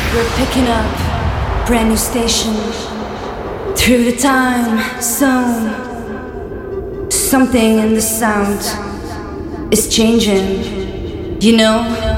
We're picking up brand new station through the time zone. Something in the sound is changing, you know?